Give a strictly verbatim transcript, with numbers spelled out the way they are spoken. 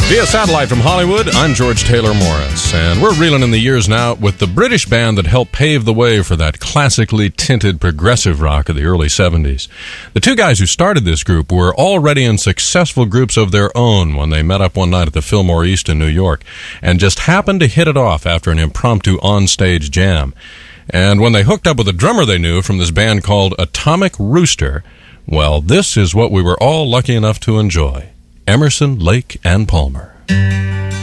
Via satellite from Hollywood, I'm George Taylor Morris, and we're reeling in the years now with the British band that helped pave the way for that classically tinted progressive rock of the early seventies. The two guys who started this group were already in successful groups of their own when they met up one night at the Fillmore East in New York, and just happened to hit it off after an impromptu on-stage jam. And when they hooked up with a drummer they knew from this band called Atomic Rooster, well, this is what we were all lucky enough to enjoy. Emerson, Lake and Palmer.